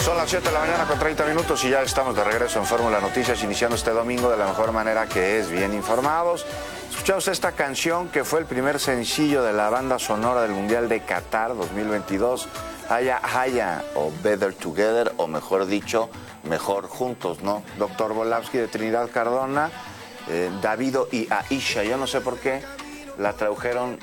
Son las 7 de la mañana con 30 minutos y ya estamos de regreso en Fórmula Noticias, iniciando este domingo de la mejor manera, que es bien informados. Escuchamos esta canción que fue el primer sencillo de la banda sonora del Mundial de Qatar 2022, Haya Haya, o Better Together, o mejor dicho, Mejor Juntos, ¿no? Doctor Volavsky de Trinidad Cardona, Davido y Aisha. Yo no sé por qué la tradujeron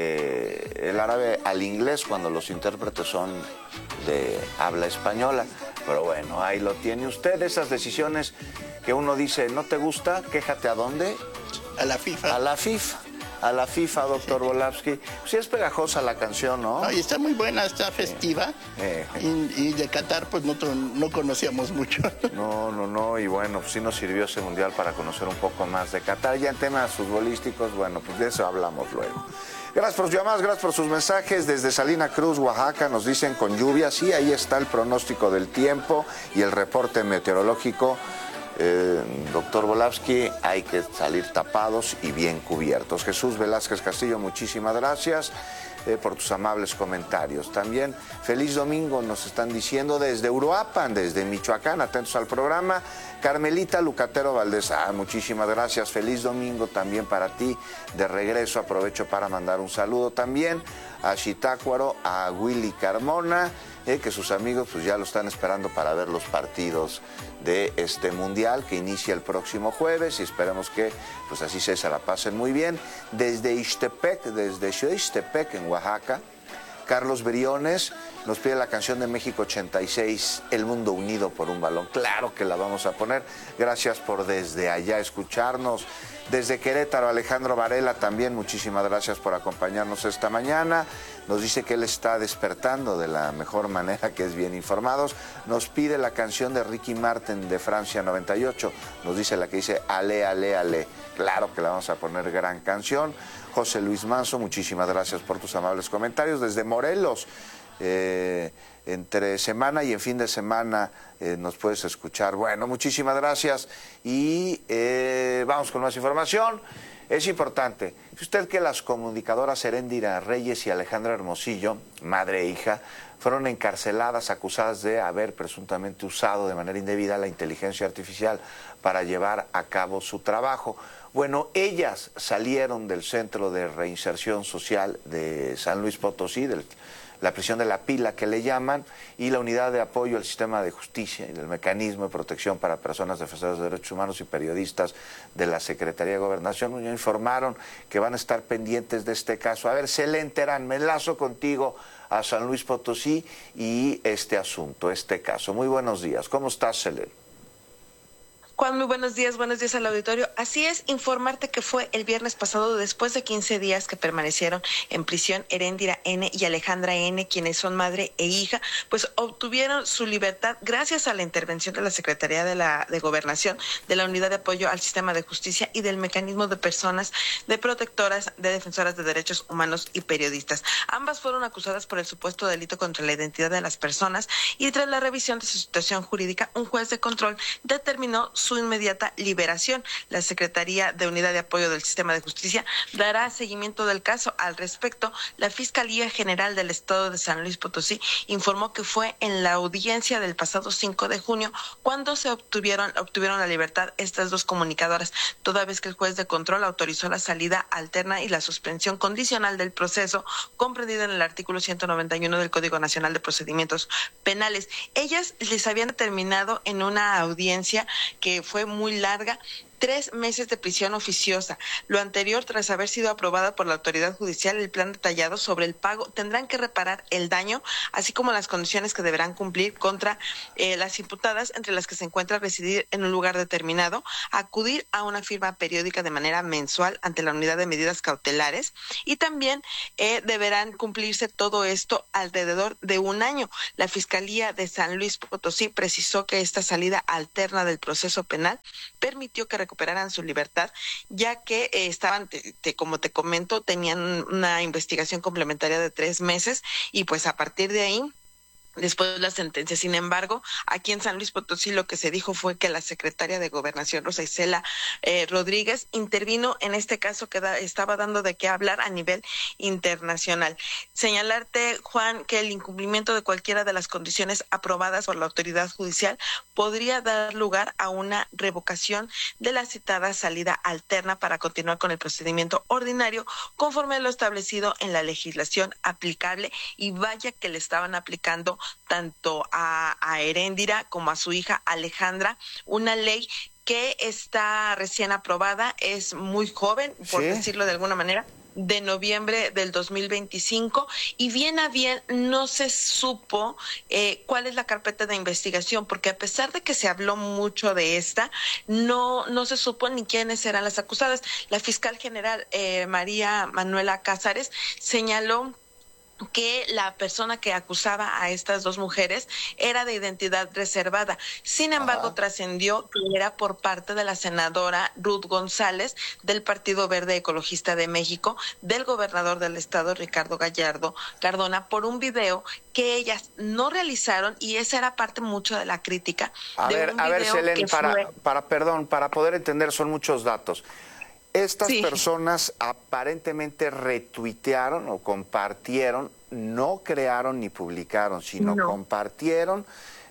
del árabe al inglés cuando los intérpretes son de habla española. Pero bueno, ahí lo tiene usted, esas decisiones que uno dice, ¿no te gusta? Quéjate ¿a dónde? A la FIFA. A la FIFA. A la FIFA, doctor Volavsky. Sí es pegajosa la canción, ¿no? Ay, está muy buena, está festiva. Y de Qatar, pues no conocíamos mucho. No, y bueno, pues sí nos sirvió ese mundial para conocer un poco más de Qatar. Ya en temas futbolísticos, bueno, pues de eso hablamos luego. Gracias por sus llamadas, gracias por sus mensajes. Desde Salina Cruz, Oaxaca, nos dicen con lluvia. Sí, ahí está el pronóstico del tiempo y el reporte meteorológico. Doctor Volavsky, hay que salir tapados y bien cubiertos. Jesús Velázquez Castillo, muchísimas gracias por tus amables comentarios. También feliz domingo nos están diciendo desde Uruapan, desde Michoacán, atentos al programa. Carmelita Lucatero Valdés, muchísimas gracias, feliz domingo también para ti. De regreso aprovecho para mandar un saludo también a Zitácuaro, a Willy Carmona, que sus amigos pues ya lo están esperando para ver los partidos de este mundial que inicia el próximo jueves, y esperemos que pues así se la pasen muy bien. Desde Ixtepec, desde Ixtepec en Oaxaca, Carlos Briones nos pide la canción de México 86, El Mundo Unido por un Balón. Claro que la vamos a poner. Gracias por desde allá escucharnos. Desde Querétaro, Alejandro Varela también, muchísimas gracias por acompañarnos esta mañana. Nos dice que él está despertando de la mejor manera, que es bien informados. Nos pide la canción de Ricky Martin de Francia 98. Nos dice la que dice Ale, Ale, Ale. Claro que la vamos a poner, gran canción. José Luis Manso, muchísimas gracias por tus amables comentarios. Desde Morelos, entre semana y en fin de semana nos puedes escuchar. Bueno, muchísimas gracias y vamos con más información. Es importante, usted que las comunicadoras Heréndira Reyes y Alejandra Hermosillo, madre e hija, fueron encarceladas acusadas de haber presuntamente usado de manera indebida la inteligencia artificial para llevar a cabo su trabajo. Bueno, ellas salieron del Centro de Reinserción Social de San Luis Potosí, la prisión de La Pila que le llaman, y la Unidad de Apoyo al Sistema de Justicia y del Mecanismo de Protección para Personas Defensoras de Derechos Humanos y Periodistas de la Secretaría de Gobernación. Ya informaron que van a estar pendientes de este caso. A ver, se le enteran. Me enlazo contigo a San Luis Potosí y este asunto, este caso. Muy buenos días. ¿Cómo estás, Selene? Juan, muy buenos días al auditorio. Así es, informarte que fue el viernes pasado, después de 15 días que permanecieron en prisión Heréndira N. y Alejandra N., quienes son madre e hija, pues obtuvieron su libertad gracias a la intervención de la Secretaría de Gobernación, de la Unidad de Apoyo al Sistema de Justicia y del Mecanismo de Personas de Protectoras de Defensoras de Derechos Humanos y Periodistas. Ambas fueron acusadas por el supuesto delito contra la identidad de las personas, y tras la revisión de su situación jurídica, un juez de control determinó su inmediata liberación. La Secretaría de Unidad de Apoyo del Sistema de Justicia dará seguimiento del caso. Al respecto, la Fiscalía General del Estado de San Luis Potosí informó que fue en la audiencia del pasado 5 de junio cuando se obtuvieron la libertad estas dos comunicadoras, toda vez que el juez de control autorizó la salida alterna y la suspensión condicional del proceso, comprendida en el artículo 191 del Código Nacional de Procedimientos Penales. Ellas les habían determinado en una audiencia que fue muy larga, 3 meses de prisión oficiosa. Lo anterior, tras haber sido aprobada por la autoridad judicial, el plan detallado sobre el pago, tendrán que reparar el daño, así como las condiciones que deberán cumplir contra las imputadas, entre las que se encuentra residir en un lugar determinado, acudir a una firma periódica de manera mensual ante la Unidad de Medidas Cautelares, y también deberán cumplirse todo esto alrededor de un año. La Fiscalía de San Luis Potosí precisó que esta salida alterna del proceso penal permitió que recuperaran su libertad, ya que estaban, como te comento, tenían una investigación complementaria de 3 meses, y pues a partir de ahí después de la sentencia. Sin embargo, aquí en San Luis Potosí lo que se dijo fue que la secretaria de Gobernación, Rosa Isela Rodríguez, intervino en este caso que estaba dando de qué hablar a nivel internacional. Señalarte, Juan, que el incumplimiento de cualquiera de las condiciones aprobadas por la autoridad judicial podría dar lugar a una revocación de la citada salida alterna para continuar con el procedimiento ordinario conforme a lo establecido en la legislación aplicable, y vaya que le estaban aplicando tanto a Heréndira como a su hija Alejandra, una ley que está recién aprobada, es muy joven, por decirlo de alguna manera, de noviembre del 2025, y bien a bien no se supo cuál es la carpeta de investigación, porque a pesar de que se habló mucho de esta, no se supo ni quiénes eran las acusadas. La fiscal general María Manuela Cázares señaló que la persona que acusaba a estas dos mujeres era de identidad reservada. Sin embargo, trascendió que era por parte de la senadora Ruth González del Partido Verde Ecologista de México, del gobernador del estado Ricardo Gallardo Cardona, por un video que ellas no realizaron, y esa era parte mucho de la crítica. A ver, Selene, para poder entender, son muchos datos. Estas personas aparentemente retuitearon o compartieron, no crearon ni publicaron, sino compartieron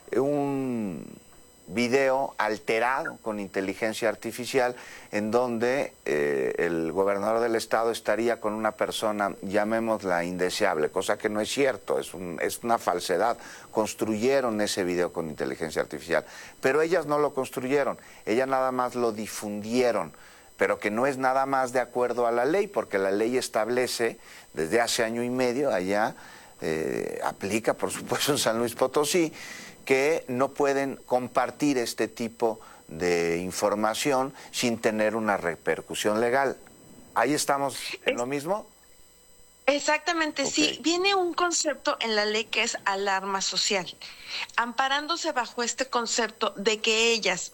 un video alterado con inteligencia artificial en donde el gobernador del estado estaría con una persona, llamémosla indeseable, cosa que no es cierto, es una falsedad. Construyeron ese video con inteligencia artificial, pero ellas no lo construyeron, ellas nada más lo difundieron, pero que no es nada más de acuerdo a la ley, porque la ley establece desde hace año y medio allá, aplica por supuesto en San Luis Potosí, que no pueden compartir este tipo de información sin tener una repercusión legal. ¿Ahí estamos en lo mismo? Exactamente, sí. Viene un concepto en la ley que es alarma social. Amparándose bajo este concepto de que ellas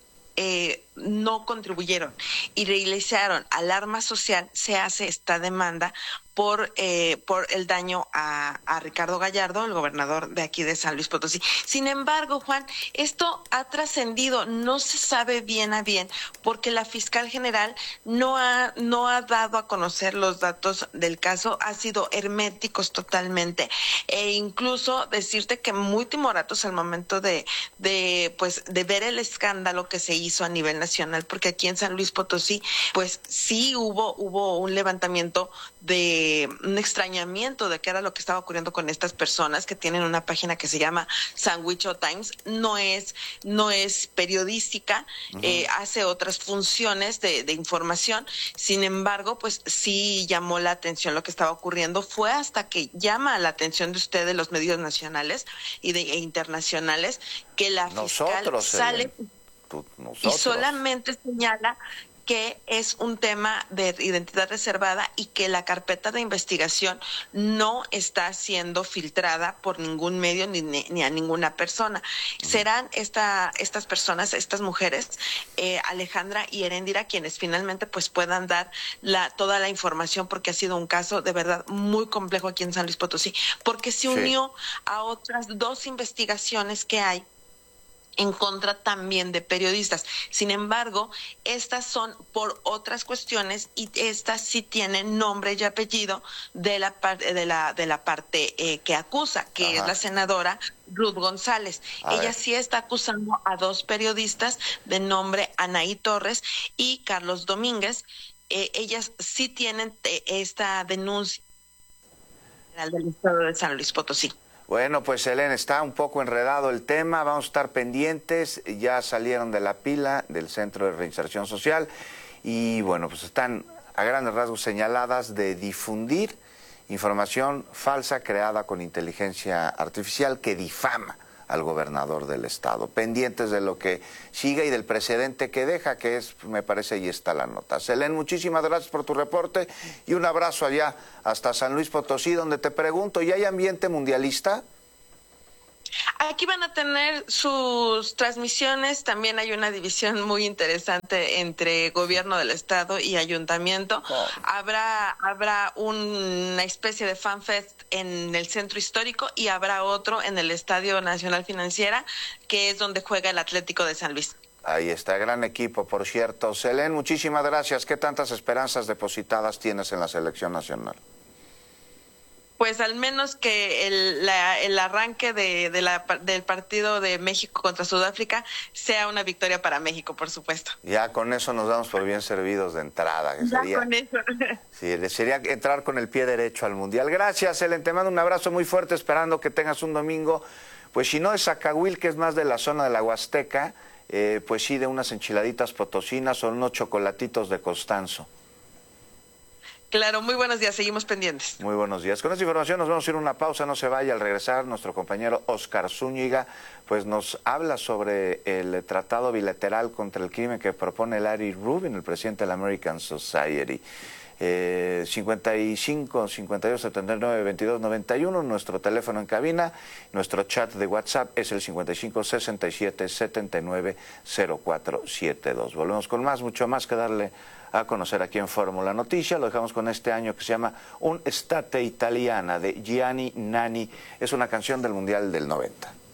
no contribuyeron y realizaron alarma social, se hace esta demanda por el daño a Ricardo Gallardo, el gobernador de aquí de San Luis Potosí. Sin embargo, Juan, esto ha trascendido, no se sabe bien a bien, porque la fiscal general no ha dado a conocer los datos del caso, ha sido herméticos totalmente, e incluso decirte que muy timoratos al momento de ver el escándalo que se hizo a nivel nacional, porque aquí en San Luis Potosí, pues sí hubo un levantamiento de un extrañamiento de qué era lo que estaba ocurriendo con estas personas que tienen una página que se llama Sandwich Times. No es periodística, hace otras funciones de información. Sin embargo, pues sí llamó la atención lo que estaba ocurriendo. Fue hasta que llama la atención de ustedes, los medios nacionales e internacionales, que la fiscal sale y solamente señala que es un tema de identidad reservada y que la carpeta de investigación no está siendo filtrada por ningún medio ni a ninguna persona. Serán estas personas, estas mujeres, Alejandra y Heréndira, quienes finalmente pues puedan dar toda la información, porque ha sido un caso de verdad muy complejo aquí en San Luis Potosí, porque se unió a otras dos investigaciones que hay en contra también de periodistas. Sin embargo, estas son por otras cuestiones, y estas sí tienen nombre y apellido de la parte que acusa, que es la senadora Ruth González. Ella sí está acusando a dos periodistas de nombre Anaí Torres y Carlos Domínguez. Ellas sí tienen esta denuncia del estado de San Luis Potosí. Bueno, pues Selene, está un poco enredado el tema, vamos a estar pendientes, ya salieron de la pila del Centro de Reinserción Social y bueno, pues están a grandes rasgos señaladas de difundir información falsa creada con inteligencia artificial que difama al gobernador del estado. Pendientes de lo que siga y del precedente que deja, que es, me parece, ahí está la nota. Selene, muchísimas gracias por tu reporte y un abrazo allá hasta San Luis Potosí, donde te pregunto, ¿y hay ambiente mundialista? Aquí van a tener sus transmisiones, también hay una división muy interesante entre gobierno del estado y ayuntamiento. Oh. Habrá una especie de fanfest en el centro histórico y habrá otro en el Estadio Nacional Financiera, que es donde juega el Atlético de San Luis. Ahí está, gran equipo, por cierto. Selén, muchísimas gracias. ¿Qué tantas esperanzas depositadas tienes en la selección nacional? Pues al menos que el arranque del partido de México contra Sudáfrica sea una victoria para México, por supuesto. Ya con eso nos damos por bien servidos de entrada. Ya con eso. Sí, sería entrar con el pie derecho al Mundial. Gracias, Selén, te mando un abrazo muy fuerte, esperando que tengas un domingo, pues si no de Zacahuil, que es más de la zona de la Huasteca, pues sí de unas enchiladitas potosinas o unos chocolatitos de Constanzo. Claro, muy buenos días, seguimos pendientes. Muy buenos días. Con esta información nos vamos a ir a una pausa, no se vaya. Al regresar, nuestro compañero Oscar Zúñiga pues nos habla sobre el tratado bilateral contra el crimen que propone Larry Rubin, el presidente de la American Society. 55 52 79 22 91, nuestro teléfono en cabina, nuestro chat de WhatsApp es el 55 67 79 0472. Volvemos con más, mucho más que darle a conocer aquí en Fórmula Noticia. Lo dejamos con este año que se llama Un Estate Italiana de Gianni Nani. Es una canción del Mundial del 90.